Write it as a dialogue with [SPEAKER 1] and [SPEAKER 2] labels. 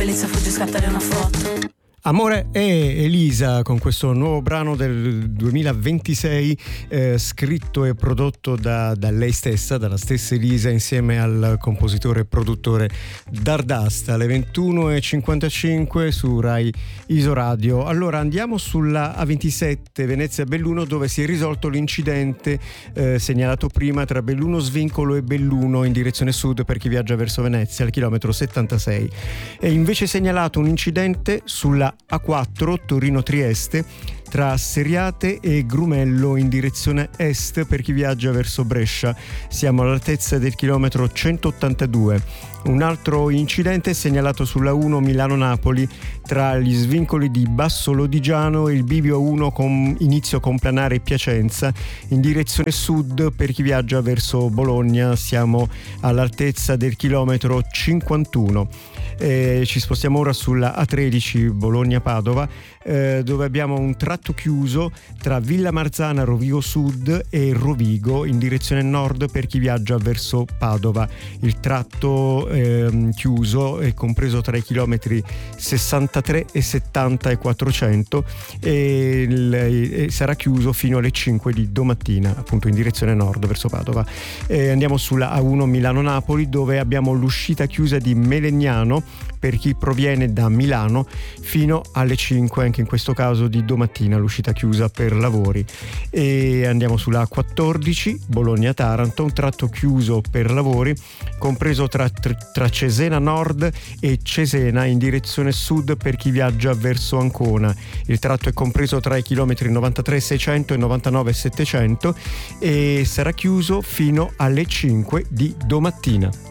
[SPEAKER 1] Elisa fugge, scattare una foto.
[SPEAKER 2] Amore e Elisa, con questo nuovo brano del 2026 scritto e prodotto da lei stessa, dalla stessa Elisa, insieme al compositore e produttore Dardasta, alle 21:55 su Rai Isoradio. Allora andiamo sulla A27 Venezia-Belluno, dove si è risolto l'incidente segnalato prima tra Belluno Svincolo e Belluno in direzione sud per chi viaggia verso Venezia al chilometro 76. È invece segnalato un incidente sulla A4 Torino-Trieste tra Seriate e Grumello in direzione est per chi viaggia verso Brescia. Siamo all'altezza del chilometro 182. Un altro incidente è segnalato sulla 1 Milano-Napoli tra gli svincoli di Basso Lodigiano e il bivio 1 con inizio Complanare e Piacenza in direzione sud per chi viaggia verso Bologna. Siamo all'altezza del chilometro 51. Ci spostiamo ora sulla A13 Bologna-Padova, dove abbiamo un tratto chiuso tra Villa Marzana, Rovigo Sud e Rovigo in direzione nord per chi viaggia verso Padova. Il tratto chiuso è compreso tra i chilometri 63 e 70 e 400 e sarà chiuso fino alle 5 di domattina, appunto in direzione nord verso Padova. Andiamo sulla A1 Milano-Napoli, dove abbiamo l'uscita chiusa di Melegnano per chi proviene da Milano fino alle 5, anche in questo caso di domattina, l'uscita chiusa per lavori. E andiamo sulla A14 Bologna-Taranto, un tratto chiuso per lavori compreso tra Cesena Nord e Cesena in direzione sud per chi viaggia verso Ancona. Il tratto è compreso tra i chilometri 93,600 e 99,700 e sarà chiuso fino alle 5 di domattina.